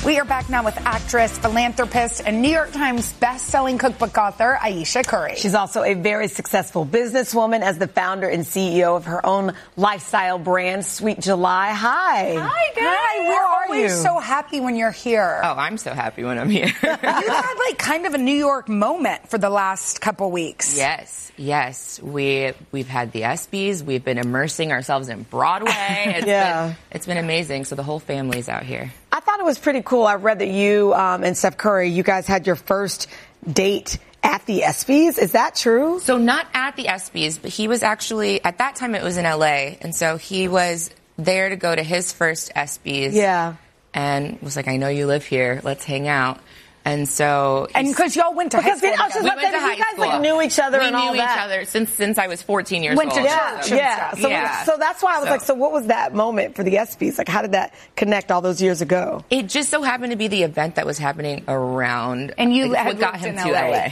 We are back now with actress, philanthropist, and New York Times best-selling cookbook author, Ayesha Curry. She's also a very successful businesswoman as the founder and CEO of her own lifestyle brand, Sweet July. Hi. Hi, guys. Hi, we're always so happy when you're here. Oh, I'm so happy when I'm here. You had like kind of a New York moment for the last couple weeks. Yes. We've had the ESPYs. We've been immersing ourselves in Broadway. It's been amazing. So the whole family's out here. I thought it was pretty cool. I read that you and Steph Curry, you guys had your first date at the ESPYs. Is that true? So not at the ESPYs, but he was actually, at that time it was in LA. And so he was there to go to his first ESPYs. Yeah. And was like, I know you live here. Let's hang out. And so, and because y'all went to high school, you guys like knew each other and all that. We knew each other since I was 14 years old. Went to church. So that's why I was like, so what was that moment for the ESPYs? Like, how did that connect all those years ago? It just so happened to be the event that was happening around, and you had got him to LA.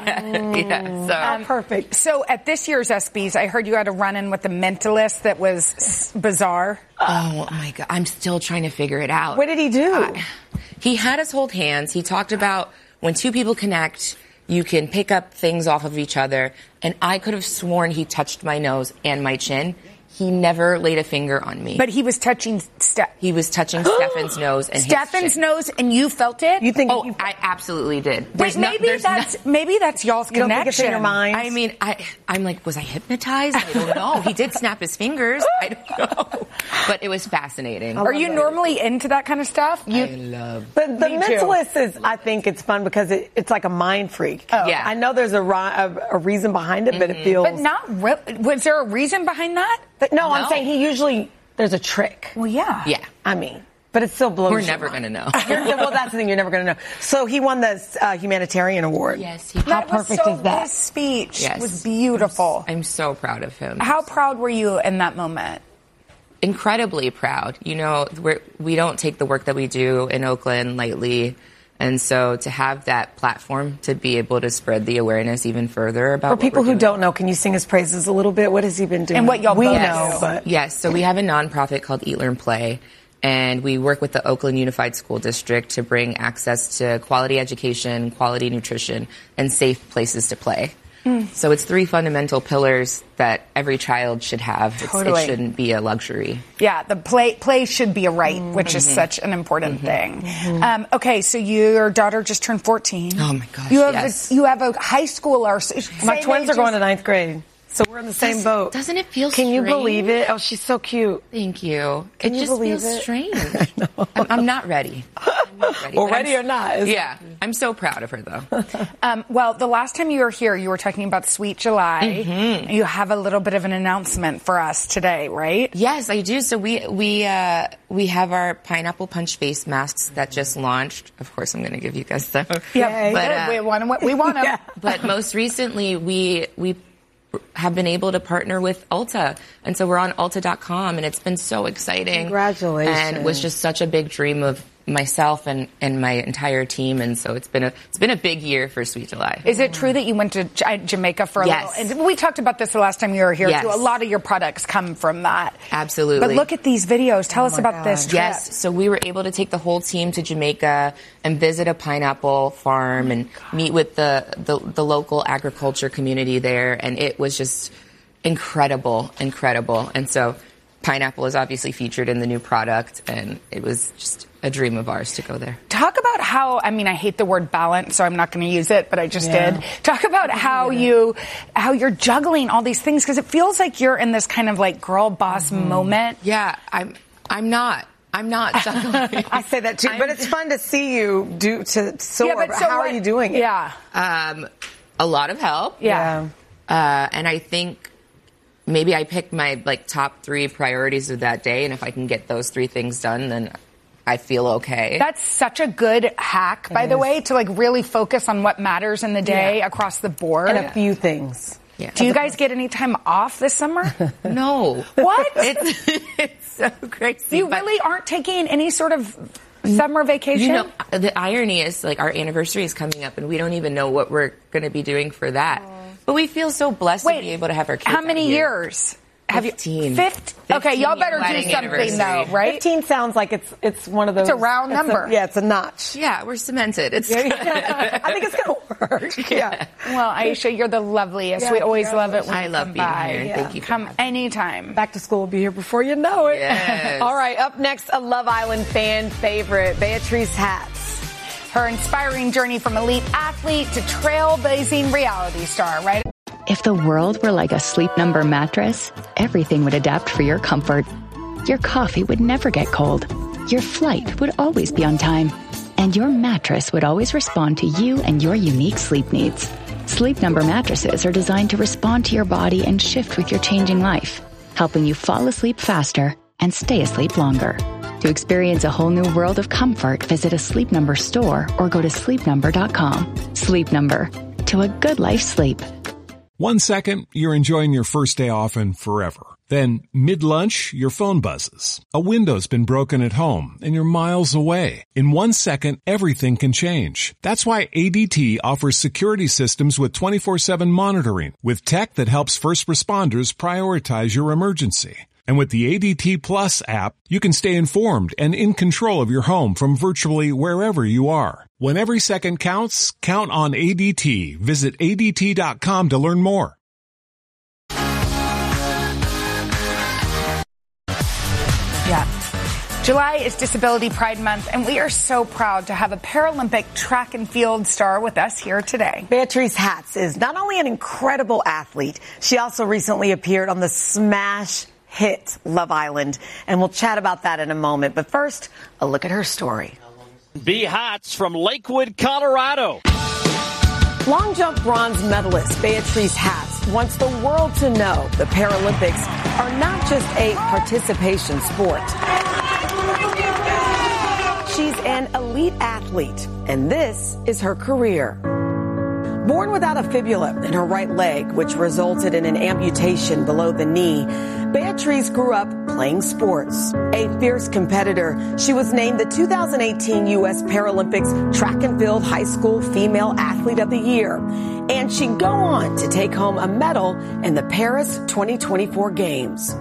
Yeah. So perfect. So at this year's ESPYs, I heard you had a run-in with the Mentalist that was bizarre. Oh my God, I'm still trying to figure it out. What did he do? He had us hold hands. He talked about when two people connect, you can pick up things off of each other. And I could have sworn he touched my nose and my chin. He never laid a finger on me. But he was touching He was touching Stefan's nose and Stefan's nose, and you felt it? You think? Oh, I absolutely did. Maybe that's y'all's you connection. Don't think it's in your mind? I mean, I'm like, was I hypnotized? I don't know. He did snap his fingers. I don't know. But it was fascinating. Are you normally into that kind of stuff? I love. The Mentalist is, I think it's fun because it's like a mind freak. Oh. Yeah. I know there's a reason behind it, but it feels. But not really. Was there a reason behind that? No, I'm saying there's a trick. Well, yeah. Yeah. I mean, but it still blows. We're never going to know. Well, that's the thing. You're never going to know. So he won the humanitarian award. Yes. How perfect is that? His speech was beautiful. I'm so proud of him. How proud were you in that moment? Incredibly proud. You know, we don't take the work that we do in Oakland lightly. And so to have that platform to be able to spread the awareness even further about For people who don't know, can you sing his praises a little bit? What has he been doing? And what y'all we both know, do. but yes. So we have a nonprofit called Eat, Learn, Play, and we work with the Oakland Unified School District to bring access to quality education, quality nutrition, and safe places to play. So it's 3 fundamental pillars that every child should have. Totally. It shouldn't be a luxury. Yeah, the play should be a right, which is such an important thing. Okay, so your daughter just turned 14. Oh my gosh, you have a high schooler. My twins are going to 9th grade. So we're in the same boat. Doesn't it feel Can strange? you believe it? Oh, she's so cute. Thank you. Can you just believe feels it? strange. I'm not ready. Well, ready or not. Yeah. I'm so proud of her, though. Well, the last time you were here, you were talking about Sweet July. You have a little bit of an announcement for us today, right? Yes, I do. So we have our pineapple punch face masks that just launched. Of course, I'm going to give you guys some. Yeah, but we want them. But most recently, we have been able to partner with Ulta. And so we're on Ulta.com, and it's been so exciting. Congratulations. And it was just such a big dream of myself and my entire team. And so it's been a big year for Sweet July. Is it true that you went to Jamaica for a little? And we talked about this the last time you were here, too. A lot of your products come from that. Absolutely. But look at these videos. Tell us about this trip. Yes. So we were able to take the whole team to Jamaica and visit a pineapple farm and meet with the local agriculture community there. And it was just incredible. And so pineapple is obviously featured in the new product, and it was just a dream of ours to go there. Talk about how, I hate the word balance, so I'm not going to use it, but I just did. Talk about how you're juggling all these things, because it feels like you're in this kind of like girl boss moment. Yeah, I'm not juggling. I say that too, but it's fun to see you do to soar. Yeah, but how are you doing it? Yeah. A lot of help. Yeah. And I think maybe I picked my top 3 priorities of that day, and if I can get those 3 things done, then I feel okay. That's such a good hack, by the way, to really focus on what matters in the day across the board. And a few things. Yeah. Do you guys get any time off this summer? No. What? It's so crazy. You really aren't taking any sort of summer vacation? You know, the irony is our anniversary is coming up, and we don't even know what we're going to be doing for that. But we feel so blessed to be able to have our kids how many out here. years? Have 15. you 15? Okay, y'all better do something though, right? 15 sounds like it's one of those. It's a round number. It's a notch. Yeah, we're cemented. I think it's going to work. Yeah. Well, Aisha, you're the loveliest. We always love it when I you love come being by. here. Thank you. Come anytime. Back to school will be here before you know it. Yes. All right, up next, a Love Island fan favorite, Beatrice Hatz. Her inspiring journey from elite athlete to trailblazing reality star, right? If the world were like a Sleep Number mattress, everything would adapt for your comfort. Your coffee would never get cold. Your flight would always be on time. And your mattress would always respond to you and your unique sleep needs. Sleep Number mattresses are designed to respond to your body and shift with your changing life, helping you fall asleep faster and stay asleep longer. To experience a whole new world of comfort, visit a Sleep Number store or go to sleepnumber.com. Sleep Number. To a good life sleep. 1 second, you're enjoying your first day off and forever. Then, mid-lunch, your phone buzzes. A window's been broken at home and you're miles away. In 1 second, everything can change. That's why ADT offers security systems with 24/7 monitoring, with tech that helps first responders prioritize your emergency. And with the ADT Plus app, you can stay informed and in control of your home from virtually wherever you are. When every second counts, count on ADT. Visit ADT.com to learn more. Yeah. July is Disability Pride Month, and we are so proud to have a Paralympic track and field star with us here today. Beatrice Hatz is not only an incredible athlete, she also recently appeared on the smash hit Love Island, and we'll chat about that in a moment. But first, a look at her story. B. Hatz from Lakewood, Colorado. Long jump bronze medalist Beatrice Hatz wants the world to know the Paralympics are not just a participation sport. She's an elite athlete, and this is her career. Born without a fibula in her right leg, which resulted in an amputation below the knee, Beatrice grew up playing sports. A fierce competitor, she was named the 2018 U.S. Paralympics Track and Field High School Female Athlete of the Year. And she'd go on to take home a medal in the Paris 2024 Games.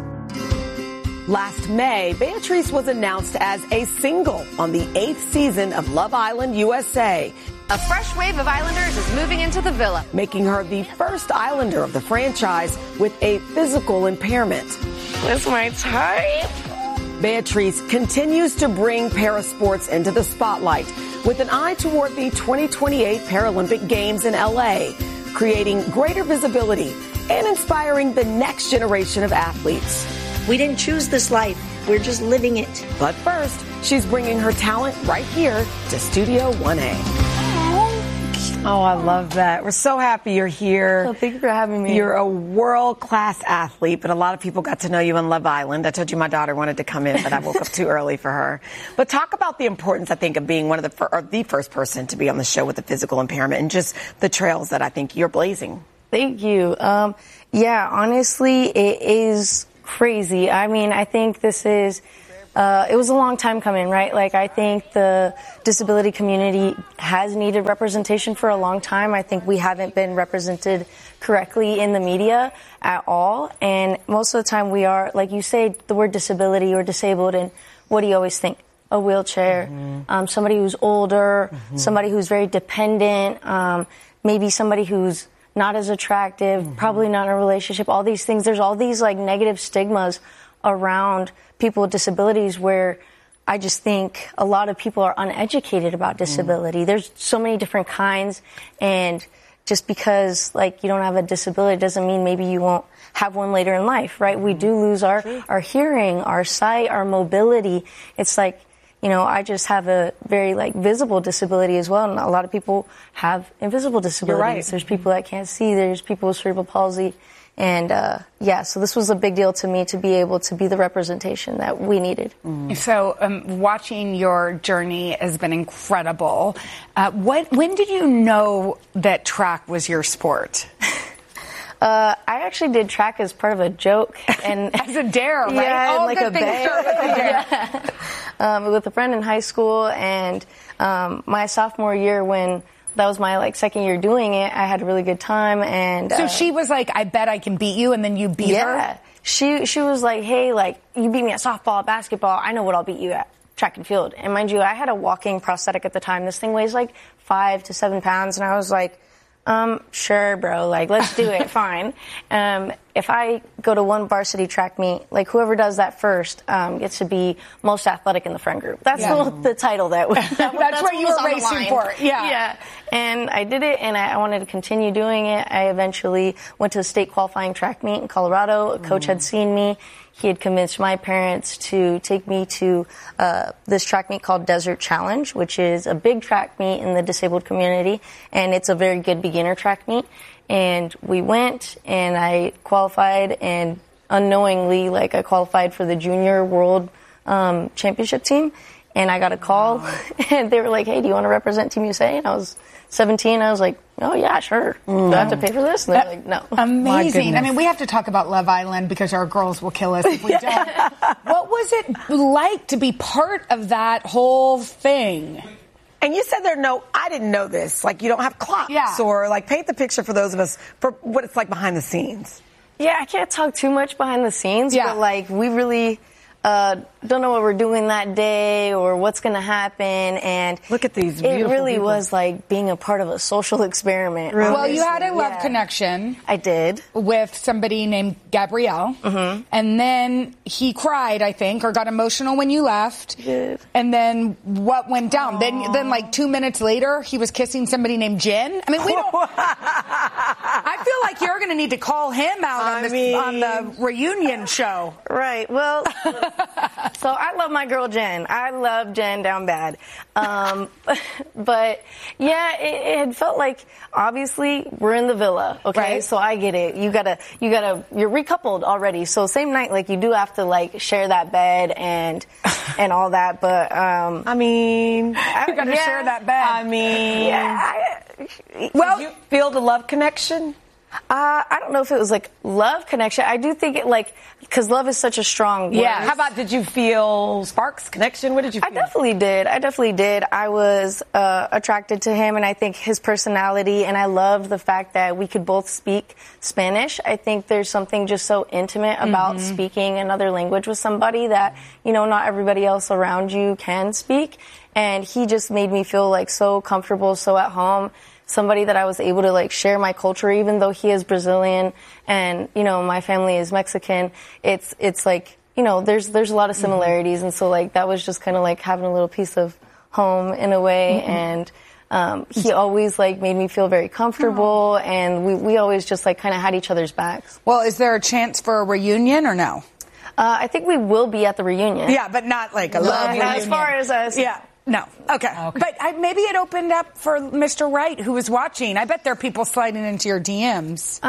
Last May, Beatrice was announced as a single on the 8th season of Love Island USA. A fresh wave of Islanders is moving into the villa, making her the first Islander of the franchise with a physical impairment. That's my type. Beatrice continues to bring parasports into the spotlight with an eye toward the 2028 Paralympic Games in LA, creating greater visibility and inspiring the next generation of athletes. We didn't choose this life. We're just living it. But first, she's bringing her talent right here to Studio 1A. Oh, I love that. We're so happy you're here. Oh, thank you for having me. You're a world-class athlete, but a lot of people got to know you on Love Island. I told you my daughter wanted to come in, but I woke up too early for her. But talk about the importance, I think, of being one of the first person to be on the show with a physical impairment and just the trails that I think you're blazing. Thank you. Yeah, honestly, it is crazy. I mean, I think this is... it was a long time coming, right? Like, I think the disability community has needed representation for a long time. I think we haven't been represented correctly in the media at all. And most of the time we are, like you say, the word disability or disabled, and what do you always think? A wheelchair, somebody who's older, somebody who's very dependent, maybe somebody who's not as attractive, probably not in a relationship, all these things. There's all these, like, negative stigmas around people with disabilities, where I just think a lot of people are uneducated about disability. There's so many different kinds, and just because, like, you don't have a disability doesn't mean maybe you won't have one later in life, right? We do lose our hearing, our sight, our mobility. It's like, you know, I just have a very, like, visible disability as well, and a lot of people have invisible disabilities. You're right. There's people that can't see. There's people with cerebral palsy. And, yeah, so this was a big deal to me to be able to be the representation that we needed. So watching your journey has been incredible. When did you know that track was your sport? I actually did track as part of a joke. And as a dare, right? Yeah, all like good a things dare. start with a dare. Yeah. With a friend in high school, and my sophomore year, when that was my, like, second year doing it, I had a really good time. And so she was like, I bet I can beat you, and then you beat her? she was like, hey, like, you beat me at softball, basketball, I know what I'll beat you at. Track and field. And mind you, I had a walking prosthetic at the time. This thing weighs like 5 to 7 pounds. And I was like, sure, bro, like, let's do it, fine. If I go to one varsity track meet, like, whoever does that first gets to be most athletic in the friend group. That's the title that's what you were racing for. Yeah. And I did it, and I wanted to continue doing it. I eventually went to a state qualifying track meet in Colorado. A coach had seen me. He had convinced my parents to take me to this track meet called Desert Challenge, which is a big track meet in the disabled community, and it's a very good beginner track meet. And we went, and I qualified, and unknowingly, like, I qualified for the junior world championship team, and I got a call, and they were like, hey, do you want to represent Team USA? And I was 17. I was like, oh, yeah, sure. Do I have to pay for this? And they're like, no. Amazing. I mean, we have to talk about Love Island because our girls will kill us if we don't. What was it like to be part of that whole thing? And you said I didn't know this. Like, you don't have clocks or, like, paint the picture for those of us for what it's like behind the scenes. Yeah, I can't talk too much behind the scenes, but, like, we really don't know what we're doing that day or what's going to happen. And look at these beautiful it really people. Was like being a part of a social experiment. Really? Well, you had a love connection. I did. With somebody named Gabrielle. Mm-hmm. And then he cried, I think, or got emotional when you left. He did. And then what went down? Then like 2 minutes later, he was kissing somebody named Jen. I mean, we don't... I feel like you're going to need to call him out on the reunion show. Right. Well... So I love my girl Jen. I love Jen down bad. But yeah, it had felt like obviously we're in the villa. Okay. Right. So I get it. You're recoupled already. So same night, like you do have to like share that bed and all that. But, I mean, you gotta share that bed. I mean, did you feel the love connection? I don't know if it was like love connection. I do think it because love is such a strong word. Yeah. How about, did you feel sparks, connection? What did you feel? I definitely did. I was attracted to him, and I think his personality, and I loved the fact that we could both speak Spanish. I think there's something just so intimate about speaking another language with somebody that, not everybody else around you can speak. And he just made me feel like so comfortable, so at home. Somebody that I was able to like share my culture, even though he is Brazilian and, my family is Mexican. It's like, there's a lot of similarities. And so like, that was just kind of like having a little piece of home in a way. And, he always like made me feel very comfortable. And we always just like kind of had each other's backs. Well, is there a chance for a reunion or no? I think we will be at the reunion. Yeah, but not like a love reunion. As far as us. Yeah. No. Okay. But maybe it opened up for Mr. Wright, who was watching. I bet there are people sliding into your DMs.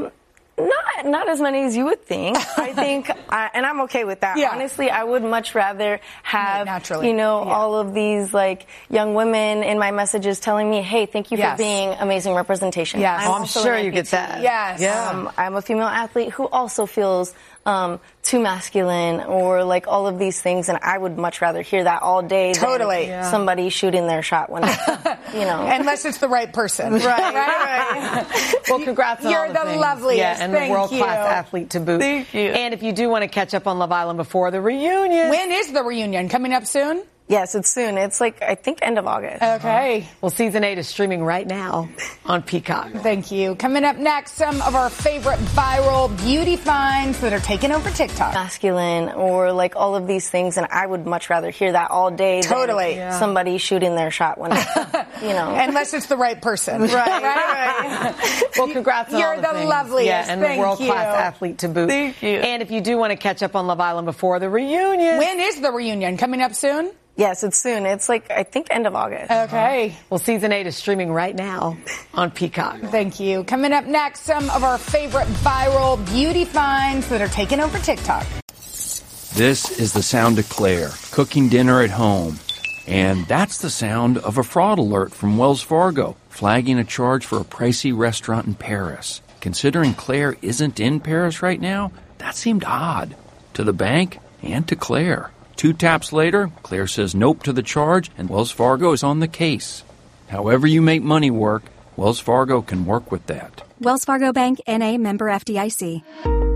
Not as many as you would think. I think, and I'm okay with that. Yeah. Honestly, I would much rather have, all of these like young women in my messages telling me, hey, thank you for being amazing representation. Yes. I'm sure you get that. Yes. Yeah. I'm a female athlete who also feels too masculine or like all of these things, and I would much rather hear that all day than somebody shooting their shot when unless it's the right person. Right. Well, congrats on You're all the the loveliest. Yeah, and the world-class athlete to boot. Thank you. And if you do want to catch up on Love Island before the reunion. When is the reunion? Coming up soon? Yes, it's soon. It's like, I think, end of August. Okay. Well, season 8 is streaming right now on Peacock. Thank you. Coming up next, some of our favorite viral beauty finds that are taking over TikTok. Masculine or like all of these things, and I would much rather hear that all day than somebody shooting their shot when, Unless it's the right person. Right. Well, congrats on You're all the the loveliest. Yeah, and the world-class athlete to boot. Thank you. And if you do want to catch up on Love Island before the reunion. When is the reunion? Coming up soon? Yes, it's soon. It's like, I think, end of August. Okay. Well, season 8 is streaming right now on Peacock. Thank you. Coming up next, some of our favorite viral beauty finds that are taking over TikTok. This is the sound of Claire cooking dinner at home. And that's the sound of a fraud alert from Wells Fargo, flagging a charge for a pricey restaurant in Paris. Considering Claire isn't in Paris right now, that seemed odd to the bank and to Claire. 2 taps later, Claire says nope to the charge, and Wells Fargo is on the case. However you make money work, Wells Fargo can work with that. Wells Fargo Bank, N.A., member FDIC.